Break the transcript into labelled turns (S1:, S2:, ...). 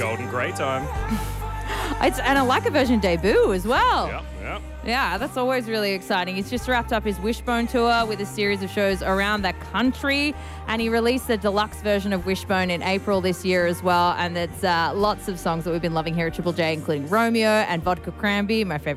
S1: Golden Grey time.
S2: And a Like version debut as well.
S1: Yep.
S2: Yeah, that's always really exciting. He's just wrapped up his Wishbone tour with a series of shows around the country, and he released the deluxe version of Wishbone in April this year as well. And there's lots of songs that we've been loving here at Triple J, including Romeo and Vodka Cranberry, my favorite